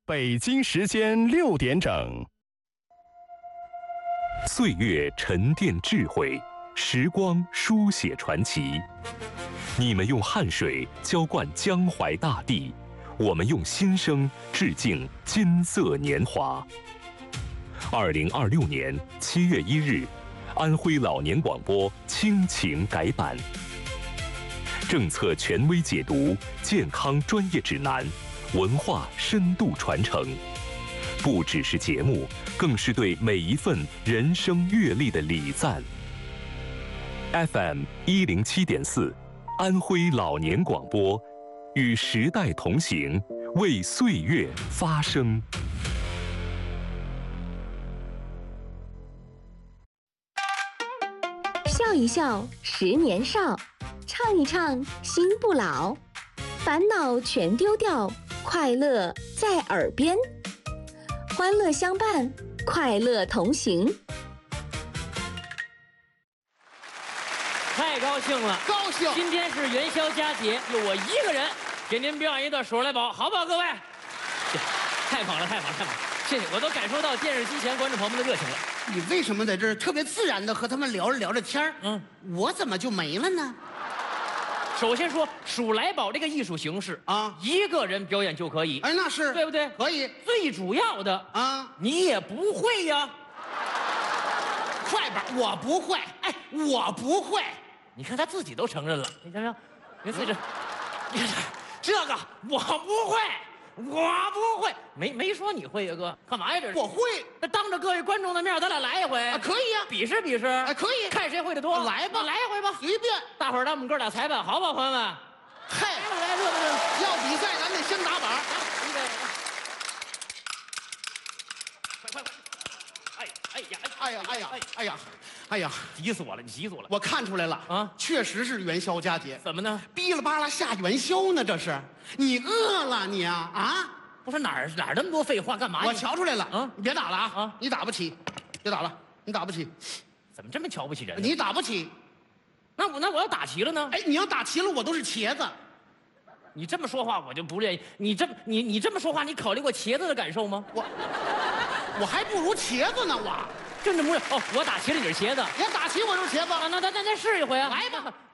北京时间6点整。 岁月沉淀智慧，时光书写传奇。你们用汗水浇灌江淮大地，我们用心声致敬金色年华。2026年7月1日，安徽老年广播亲情改版，政策权威解读，健康专业指南，文化深度传承。不只是节目，更是对每一份人生阅历的礼赞。FM 107.4，安徽老年广播，与时代同行，为岁月发声。 笑一笑10年少，唱一唱心不老，烦恼全丢掉，快乐在耳边。欢乐相伴，快乐同行。 太高兴了， 高兴！ 今天是元宵佳节，就我一个人给您表演一段《数来宝》，好不好，各位？太好了，太好了，太好了！谢谢，我都感受到电视机前观众朋友们的热情了。 你为什么在这儿特别自然的和他们聊着天儿？我怎么就没了呢？ 首先说数来宝这个艺术形式啊，一个人表演就可以， 哎，那是对不对？ 可以。 最主要的啊，你也不会呀。 快板我不会，哎，我不会。 你看他自己都承认了，你想想，你自己这个我不会。我不会，没说你会呀，哥，干嘛呀这是？ 我会， 那当着各位观众的面，咱俩来一回啊，可以呀， 比试比试， 哎，可以， 看谁会的多， 来吧， 来一回吧， 随便， 大伙儿让我们哥俩裁判，好不好，朋友们？ 嗨， 来热不热？ 要比赛咱得先打板， 预备，快！哎呀，急死我了！你急死我了！ 我看出来了啊，确实是元宵佳节。 怎么呢？ 哔哩吧啦下元宵呢？这是你饿了你啊？啊！ 不是哪儿那么多废话干嘛？ 我瞧出来了啊！你别打了啊！ 啊！ 你打不起，别打了，你打不起。 怎么这么瞧不起人？ 你打不起， 那我要打齐了呢？ 哎，你要打齐了，我都是茄子。 你这么说话我就不愿意。你这么说话，你考虑过茄子的感受吗？ 我还不如茄子呢，我。 真的不是哦，我打齐了你是茄子， 我打齐我就是茄子。 那试一回啊！ 来吧，